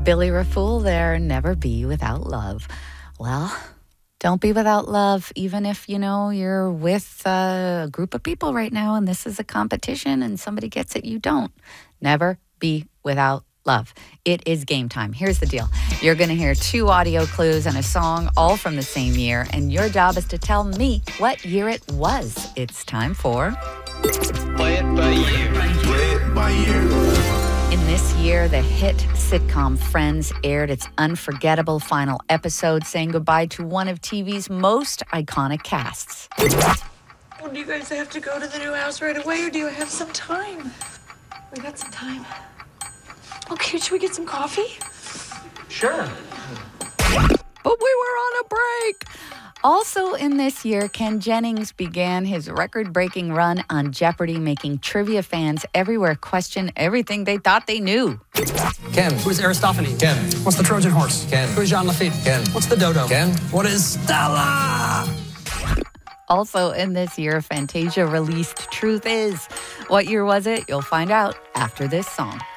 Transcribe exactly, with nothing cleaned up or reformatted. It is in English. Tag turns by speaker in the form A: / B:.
A: Billy Rafool there, Never Be Without Love. Well, don't be without love, even if, you know, you're with a group of people right now and this is a competition and somebody gets it, you don't. Never be without love. It is game time. Here's the deal. You're going to hear two audio clues and a song all from the same year, and your job is to tell me what year it was. It's time for...
B: Play it by ear. Play it by ear.
A: In this year, the hit sitcom Friends aired its unforgettable final episode, saying goodbye to one of T V's most iconic casts.
C: Well, do you guys have to go to the new house right away, or do you have some time? We got some time. Okay, should we get some coffee?
B: Sure.
A: But we were on a break. Also in this year, Ken Jennings began his record-breaking run on Jeopardy, making trivia fans everywhere question everything they thought they knew.
D: Ken.
E: Who is Aristophanes?
D: Ken.
E: What's the Trojan horse?
D: Ken.
E: Who is Jean Lafitte?
D: Ken.
E: What's the dodo?
D: Ken.
E: What is Stella?
A: Also in this year, Fantasia released Truth Is. What year was it? You'll find out after this song.